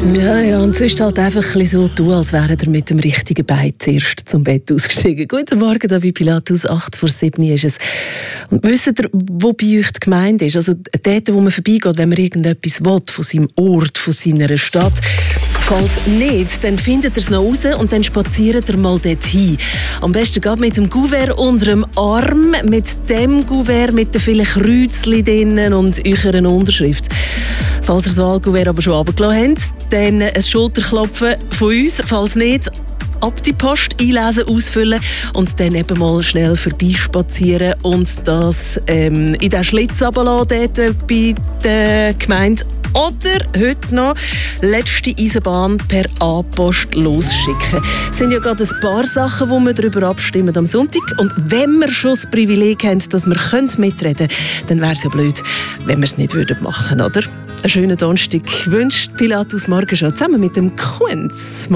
Ja, und sonst halt einfach ein bisschen so tun, als wäre er mit dem richtigen Bein zuerst zum Bett ausgestiegen. Guten Morgen, da bei Pilatus, 8:07 ist es. Und wisst ihr, wo bei euch die Gemeinde ist? Also dort, wo man vorbeigeht, wenn man irgendetwas will, von seinem Ort, von seiner Stadt. Falls nicht, dann findet ihr es noch raus und dann spaziert ihr mal dorthin. Am besten geht mit dem Kuvert unter dem Arm, mit dem Kuvert mit den vielen Kreuzchen drinnen und eurer Unterschrift. Falls ihr das Wahlkuvert aber schon runtergelassen habt, dann ein Schulterklopfen von uns. Falls nicht, ab die Post einlesen, ausfüllen und dann eben mal schnell vorbeispazieren und das in den Schlitz runterlassen, dort bei der Gemeinde. Oder heute noch letzte Eisenbahn per A-Post losschicken. Es sind ja gerade ein paar Sachen, wo wir darüber abstimmen am Sonntag. Und wenn wir schon das Privileg haben, dass wir mitreden können, dann wäre es ja blöd, wenn wir es nicht machen würden, oder? Einen schönen Donnerstag wünscht Pilatus morgen schon zusammen mit dem Quenz.